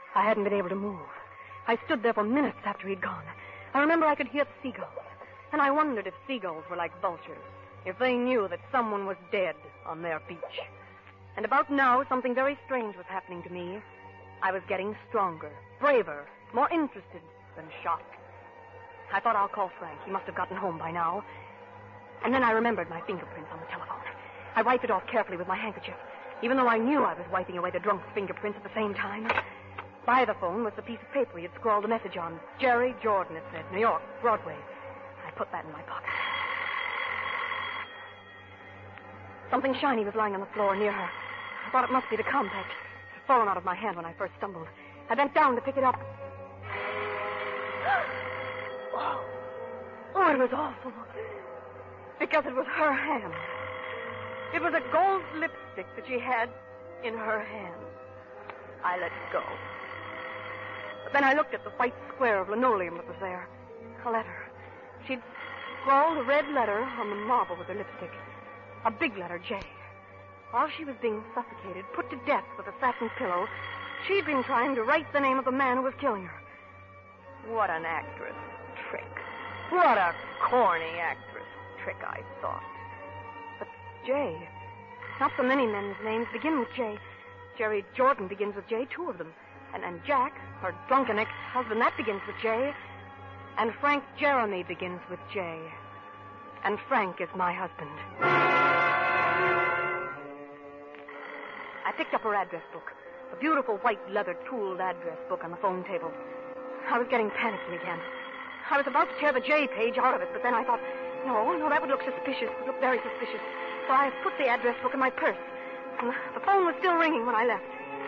I hadn't been able to move. I stood there for minutes after he'd gone. I remember I could hear the seagulls. And I wondered if seagulls were like vultures, if they knew that someone was dead on their beach. And about now, something very strange was happening to me. I was getting stronger, braver, more interested than shocked. I thought, I'll call Frank. He must have gotten home by now. And then I remembered my fingerprints on the telephone. I wiped it off carefully with my handkerchief, even though I knew I was wiping away the drunk's fingerprints at the same time. By the phone was the piece of paper he had scrawled a message on. Jerry Jordan, it said. New York, Broadway. I put that in my pocket. Something shiny was lying on the floor near her. I thought it must be the compact. It had fallen out of my hand when I first stumbled. I bent down to pick it up. Oh, it was awful. Because it was her hand. It was a gold lipstick that she had in her hand. I let it go. But then I looked at the white square of linoleum that was there. A letter. She'd scrawled a red letter on the marble with her lipstick. A big letter, J. While she was being suffocated, put to death with a satin pillow, she'd been trying to write the name of the man who was killing her. What an actress trick. What a corny actress trick, I thought. But J. Not so many men's names begin with J. Jerry Jordan begins with J, 2 of them. And Jack, her drunken ex-husband, that begins with J. And Frank Jeremy begins with J. And Frank is my husband. I picked up her address book, a beautiful white leather tooled address book on the phone table. I was getting panicky again. I was about to tear the J page out of it, but then I thought, no, that would look suspicious. It would look very suspicious. So I put the address book in my purse. And the phone was still ringing when I left.